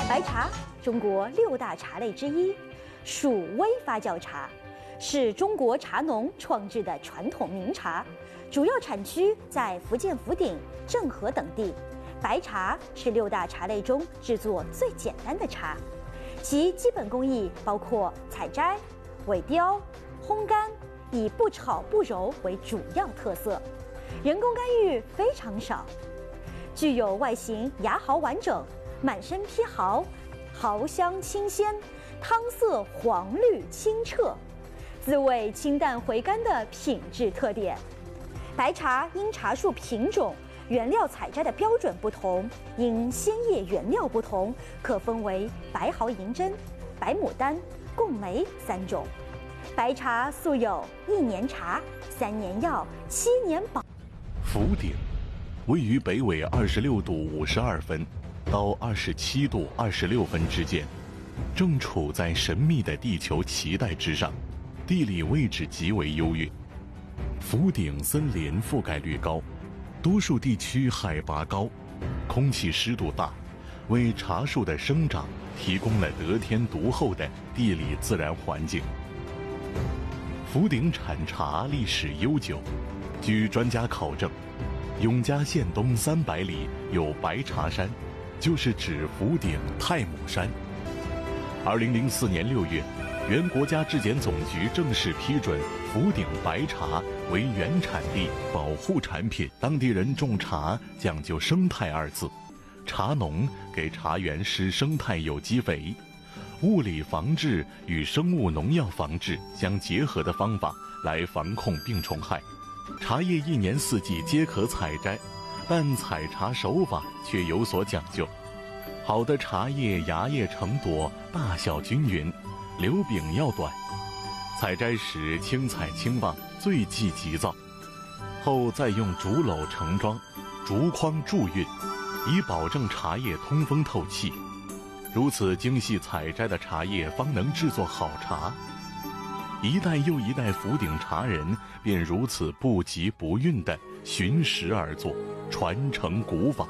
白茶，中国6大茶类之一，属微发酵茶，是中国茶农创制的传统名茶，主要产区在福建福鼎、政和等地。白茶是6大茶类中制作最简单的茶，其基本工艺包括采摘、萎雕、烘干，以不炒不揉为主要特色，人工干预非常少，具有外形芽毫完整、满身披毫、毫香清鲜、汤色黄绿清澈、滋味清淡回甘的品质特点。白茶因茶树品种、原料采摘的标准不同，因鲜叶原料不同，可分为白毫银针、白牡丹、贡眉3种。白茶素有1年茶、3年药、7年保。 福鼎位于北纬26度52分到27度26分之间，正处在神秘的地球脐带之上，地理位置极为优越。福鼎森林覆盖率高，多数地区海拔高，空气湿度大，为茶树的生长提供了得天独厚的地理自然环境。福鼎产茶历史悠久，据专家考证，永嘉县东300里有白茶山，就是指福鼎太姥山。2004年6月，原国家质检总局正式批准福鼎白茶为原产地保护产品。当地人种茶讲究生态2字，茶农给茶园施生态有机肥，物理防治与生物农药防治相结合的方法来防控病虫害。茶叶1年4季皆可采摘，但采茶手法却有所讲究。好的茶叶芽叶成朵，大小均匀，留柄要短。采摘时轻采轻放，最忌急躁，后再用竹篓盛装，竹筐注运，以保证茶叶通风透气。如此精细采摘的茶叶方能制作好茶。一代又一代福鼎茶人便如此不急不韵地循时而作，传承古法。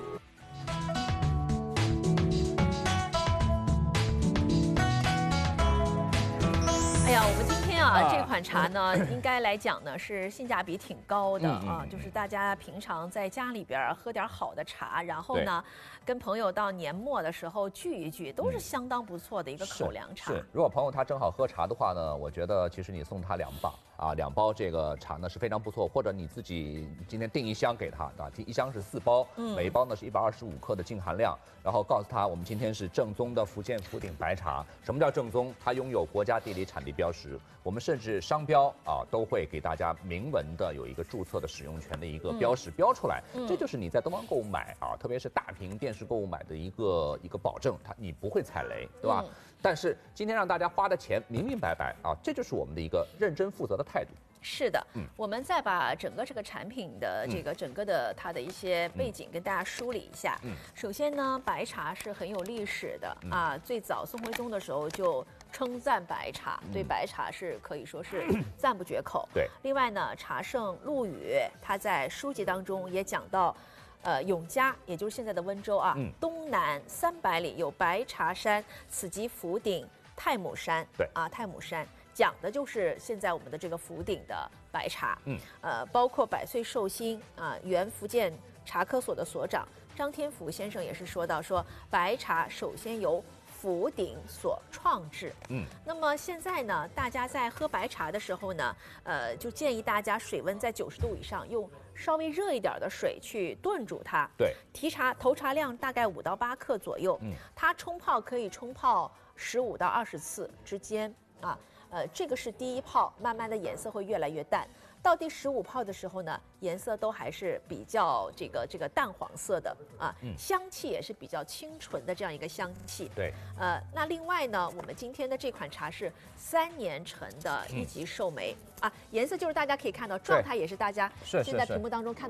哎呀，我们今天这款茶呢，应该来讲呢是性价比挺高的啊，就是大家平常在家里边喝点好的茶，然后呢，跟朋友到年末的时候聚一聚，都是相当不错的一个口粮茶。 是，如果朋友他正好喝茶的话呢，我觉得其实你送他2包啊，2包这个茶呢是非常不错，或者你自己今天订1箱给他啊，一箱是4包，每一包呢是125克的净含量，然后告诉他我们今天是正宗的福建福鼎白茶。什么叫正宗？它拥有国家地理产地标识，我们甚至商标啊都会给大家明文的有一个注册的使用权的一个标识标出来，这就是你在东方购物买啊，特别是大屏电视购物买的一个保证，你不会踩雷，对吧？但是今天让大家花的钱明明白白啊，这就是我们的一个认真负责的态度。 是的，我们再把整个这个产品的这个整个的它的一些背景跟大家梳理一下。首先呢，白茶是很有历史的啊，最早宋徽宗的时候就称赞白茶，对白茶是可以说是赞不绝口。 对， 另外呢，茶圣陆羽他在书籍当中也讲到，永嘉也就是现在的温州啊，东南300里有白茶山，此即福鼎太姥山。对啊，太姥山。讲的就是现在我们的这个福鼎的白茶，包括百岁寿星啊，原福建茶科所的所长张天福先生也是说到说，白茶首先由福鼎所创制。那么现在呢，大家在喝白茶的时候呢，就建议大家水温在90度以上，用稍微热一点的水去炖煮它。对，投茶量大概5到8克左右。它冲泡可以冲泡15到20次之间啊。这个是第1泡，慢慢的颜色会越来越淡。到第15泡的时候呢，颜色都还是比较这个淡黄色的啊，香气也是比较清纯的这样一个香气。对，那另外呢，我们今天的这款茶是3年陈的1级寿眉啊，颜色就是大家可以看到，状态也是大家现在屏幕当中看到。